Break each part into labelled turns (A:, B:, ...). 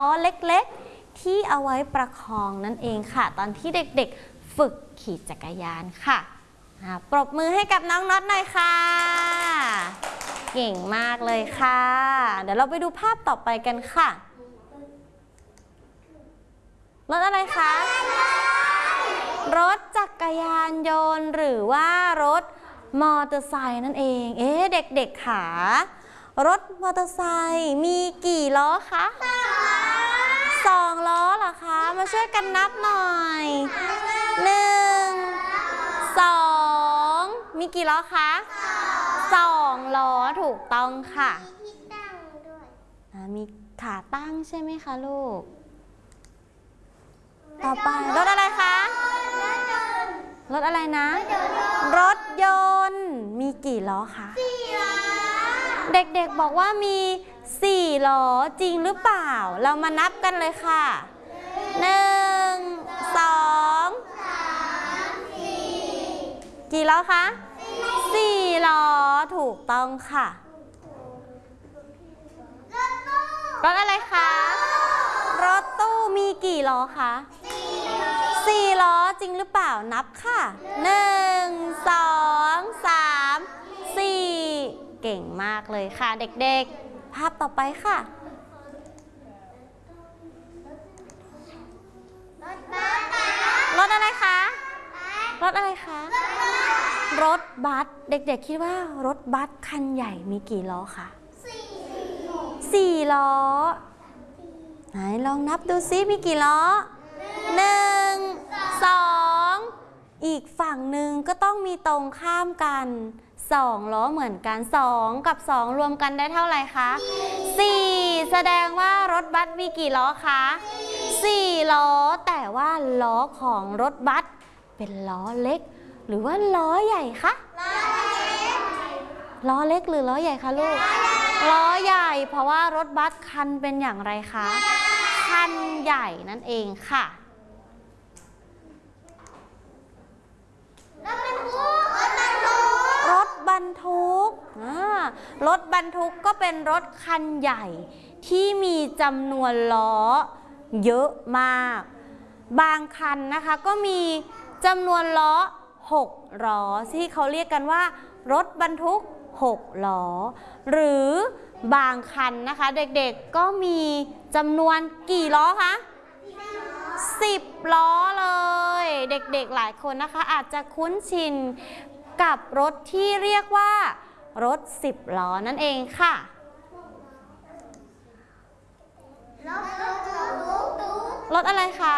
A: ล้อเล็กๆที่เอาไว้ประคองนั่นเองค่ะตอนที่เด็กๆฝึกขี่จักรยานค่ะปรบมือให้กับน้องน็อตหน่อยค่ะเก่งมากเลยค่ะเดี๋ยวเราไปดูภาพต่อไปกันค่ะรถอะไรคะรถจักรยานยนต์หรือว่ารถมอเตอร์ไซค์นั่นเองเด็กๆค่ะรถมอเตอร์ไซค์มีกี่ล้อคะ2 ล้อเหรอคะมาช่วยกันนับหน่อย1 2มีกี่ล้อคะ2 ล้อถูกต้องค่ะมีขาตั้งใช่ไหมคะลูกต่อไปรถอะไรคะรถอะไรนะรถยนต์มีกี่ล้อคะเด็กๆบอกว่ามี4 ล้อจริงหรือเปล่าเรามานับกันเลยค่ะ1 2 3 4กี่ล้อคะ4 ล้อถูกต้องค่ะรถอะไรคะรถตู้มีกี่ล้อคะ4 ล้อจริงหรือเปล่านับค่ะ1 2 3 4เก่งมากเลยค่ะเด็กๆภาพต่อไปค่ะรถอะไรคะรถอะไรคะรถบัสเด็กๆคิดว่ารถบัสคันใหญ่มีกี่ล้อคะ4 ล้อไหนลองนับดูซิมีกี่ล้อ1 2อีกฝั่งหนึ่งก็ต้องมีตรงข้ามกัน2 ล้อเหมือนกัน2กับ2รวมกันได้เท่าไหร่คะ4แสดงว่ารถบัสมีกี่ล้อคะ4 ล้อแต่ว่าล้อของรถบัสเป็นล้อเล็กหรือว่าล้อใหญ่คะล้อเล็กหรือล้อใหญ่คะลูกล้อใหญ่เพราะว่ารถบัสคันเป็นอย่างไรคะคันใหญ่นั่นเองค่ะรถบรรทุกรถบรรทุกก็เป็นรถคันใหญ่ที่มีจำนวนล้อเยอะมากบางคันนะคะก็มีจำนวนล้อ6 ล้อที่เขาเรียกกันว่ารถบรรทุก6 ล้อหรือบางคันนะคะเด็กๆก็มีจำนวนกี่ล้อคะ10 ล้อเลยเด็กๆหลายคนนะคะอาจจะคุ้นชินกับรถที่เรียกว่ารถ10 ล้อนั่นเองค่ะรถอะไรคะ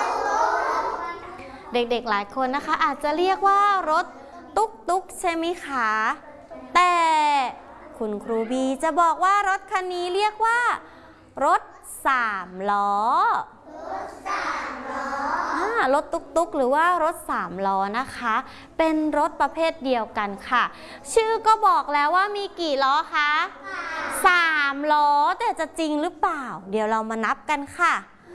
A: เด็กๆหลายคนนะคะอาจจะเรียกว่ารถตุ๊กๆใช่ไหมคะแต่คุณครูบีจะบอกว่ารถคันนี้เรียกว่ารถ3 ล้อรถตุ๊กๆหรือว่ารถ3 ล้อนะคะเป็นรถประเภทเดียวกันค่ะชื่อก็บอกแล้วว่ามีกี่ล้อคะ3 ล้อแต่จะจริงหรือเปล่าเดี๋ยวเรามานับกันค่ะ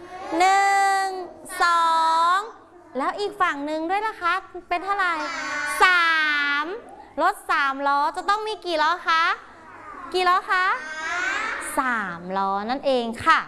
A: 1 2แล้วอีกฝั่งหนึ่งด้วยนะคะเป็นเท่าไหร่3รถ3 ล้อจะต้องมีกี่ล้อคะกี่ล้อคะ3 ล้อนั่นเองค่ะ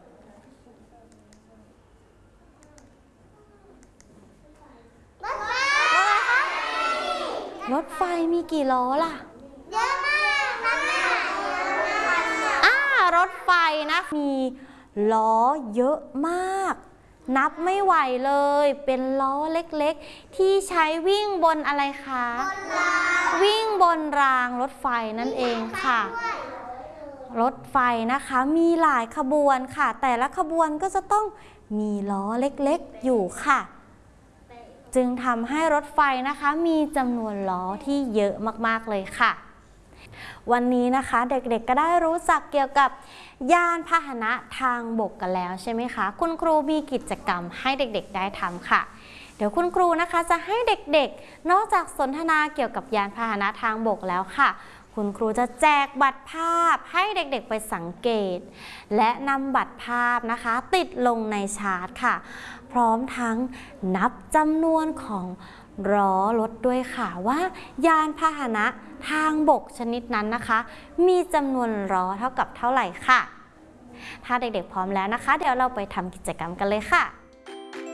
A: รถไฟมีกี่ล้อล่ะเยอะมากรถไฟนะมีล้อเยอะมากนับไม่ไหวเลยเป็นล้อเล็กๆที่ใช้วิ่งบนอะไรคะวิ่งบนรางรถไฟนั่นเองค่ะรถไฟนะคะมีหลายขบวนค่ะแต่ละขบวนก็จะต้องมีล้อเล็กๆอยู่ค่ะจึงทำให้รถไฟนะคะมีจำนวนล้อที่เยอะมากๆเลยค่ะวันนี้นะคะเด็กๆก็ได้รู้จักเกี่ยวกับยานพาหนะทางบกกันแล้วใช่ไหมคะคุณครูมีกิจกรรมให้เด็กๆได้ทำค่ะเดี๋ยวคุณครูนะคะจะให้เด็กๆนอกจากสนทนาเกี่ยวกับยานพาหนะทางบกแล้วค่ะคุณครูจะแจกบัตรภาพให้เด็กๆไปสังเกตและนำบัตรภาพนะคะติดลงในชาร์ตค่ะพร้อมทั้งนับจำนวนของล้อรถด้วยค่ะว่ายานพาหนะทางบกชนิดนั้นนะคะมีจำนวนล้อเท่ากับเท่าไหร่ค่ะถ้าเด็กๆพร้อมแล้วนะคะ เดี๋ยวเราไปทำกิจกรรมกันเลยค่ะ